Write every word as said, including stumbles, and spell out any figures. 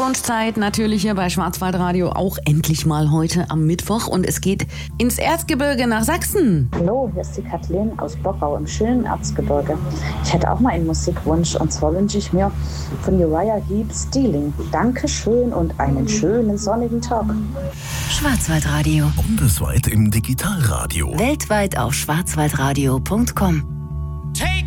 Musikwunschzeit natürlich hier bei Schwarzwaldradio, auch endlich mal heute am Mittwoch. Und es geht ins Erzgebirge nach Sachsen. Hallo, hier ist die Kathleen aus Bockau im schönen Erzgebirge. Ich hätte auch mal einen Musikwunsch und zwar wünsche ich mir von Uriah Heep Stealing. Dankeschön und einen schönen sonnigen Tag. Schwarzwaldradio. Bundesweit im Digitalradio. Weltweit auf schwarzwaldradio punkt com.